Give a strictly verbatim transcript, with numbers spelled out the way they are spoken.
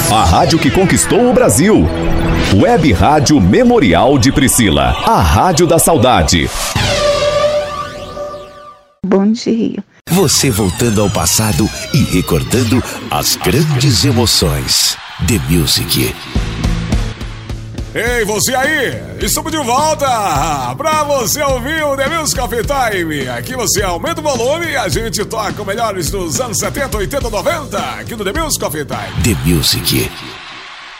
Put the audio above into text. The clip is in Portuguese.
A rádio que conquistou o Brasil. Web Rádio Memorial de Priscila. A rádio da saudade. Bom dia. Você voltando ao passado e recordando as grandes emoções. The Music. Ei, você aí! Estamos de volta pra você ouvir o The Music Coffee Time. Aqui você aumenta o volume e a gente toca o melhores dos anos setenta, oitenta, noventa aqui no The Music Coffee Time. The Music.